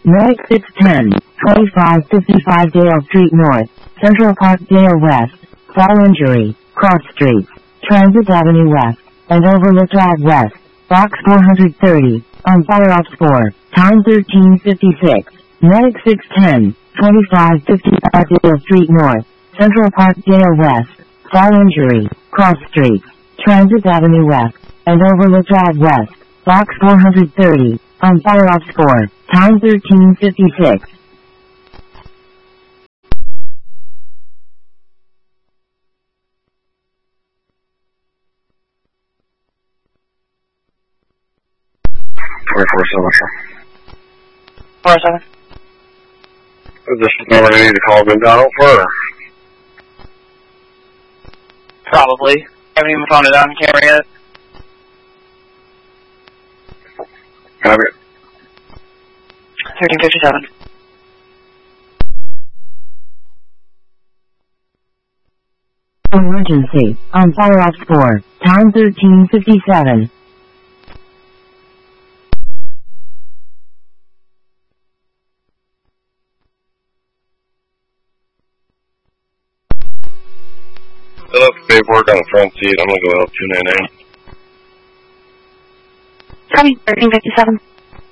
Medic 610, 2555 Dale Street North, Central Park Dale West, Fall Injury, Cross Street, Transit Avenue West, and Overlook Drive West, Box 430, on Fire Ops 4, time 1356. Medic 610, 2555 Dale Street North, Central Park Dale West, Fall Injury, Cross Street, Transit Avenue West, and Overlook Drive West, Box 430, on Fire Ops 4, time 1356. Is this the number you need to call McDonald for? Probably. Haven't even found it on camera yet. Have it. 1357. Emergency, on Fire Ops 4, time 1357. Fill up the paperwork on the front seat. I'm going to go help 299. Coming, 1357.